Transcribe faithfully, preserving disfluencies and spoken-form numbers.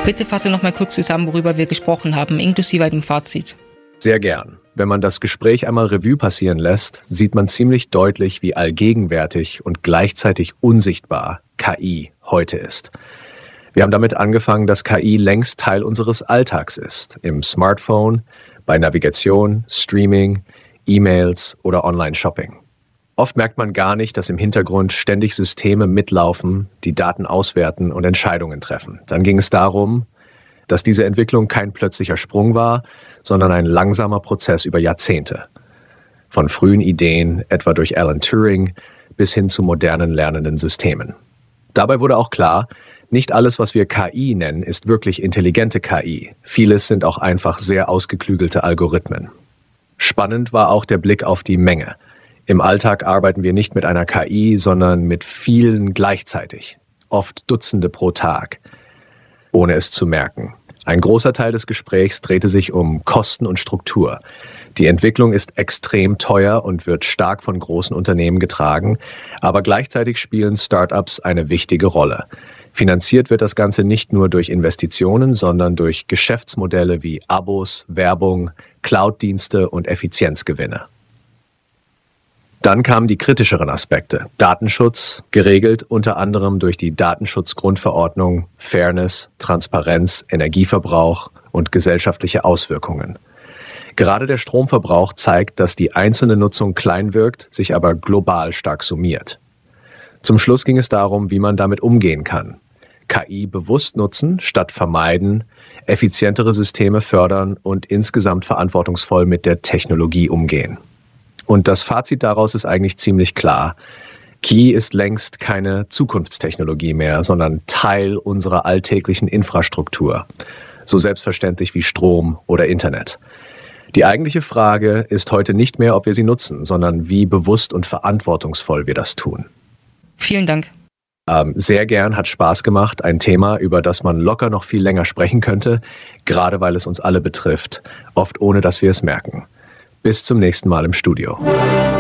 Bitte fasse noch mal kurz zusammen, worüber wir gesprochen haben, inklusive dem Fazit. Sehr gern. Wenn man das Gespräch einmal Revue passieren lässt, sieht man ziemlich deutlich, wie allgegenwärtig und gleichzeitig unsichtbar K I heute ist. Wir haben damit angefangen, dass K I längst Teil unseres Alltags ist. Im Smartphone, bei Navigation, Streaming, E-Mails oder Online-Shopping. Oft merkt man gar nicht, dass im Hintergrund ständig Systeme mitlaufen, die Daten auswerten und Entscheidungen treffen. Dann ging es darum, dass diese Entwicklung kein plötzlicher Sprung war, sondern ein langsamer Prozess über Jahrzehnte. Von frühen Ideen, etwa durch Alan Turing, bis hin zu modernen lernenden Systemen. Dabei wurde auch klar, nicht alles, was wir K I nennen, ist wirklich intelligente K I. Vieles sind auch einfach sehr ausgeklügelte Algorithmen. Spannend war auch der Blick auf die Menge. Im Alltag arbeiten wir nicht mit einer K I, sondern mit vielen gleichzeitig, oft Dutzende pro Tag, ohne es zu merken. Ein großer Teil des Gesprächs drehte sich um Kosten und Struktur. Die Entwicklung ist extrem teuer und wird stark von großen Unternehmen getragen, aber gleichzeitig spielen Startups eine wichtige Rolle. Finanziert wird das Ganze nicht nur durch Investitionen, sondern durch Geschäftsmodelle wie Abos, Werbung, Cloud-Dienste und Effizienzgewinne. Dann kamen die kritischeren Aspekte. Datenschutz, geregelt unter anderem durch die Datenschutzgrundverordnung, Fairness, Transparenz, Energieverbrauch und gesellschaftliche Auswirkungen. Gerade der Stromverbrauch zeigt, dass die einzelne Nutzung klein wirkt, sich aber global stark summiert. Zum Schluss ging es darum, wie man damit umgehen kann. K I bewusst nutzen statt vermeiden, effizientere Systeme fördern und insgesamt verantwortungsvoll mit der Technologie umgehen. Und das Fazit daraus ist eigentlich ziemlich klar. K I ist längst keine Zukunftstechnologie mehr, sondern Teil unserer alltäglichen Infrastruktur. So selbstverständlich wie Strom oder Internet. Die eigentliche Frage ist heute nicht mehr, ob wir sie nutzen, sondern wie bewusst und verantwortungsvoll wir das tun. Vielen Dank. Ähm, sehr gern, hat Spaß gemacht. Ein Thema, über das man locker noch viel länger sprechen könnte, gerade weil es uns alle betrifft, oft ohne dass wir es merken. Bis zum nächsten Mal im Studio.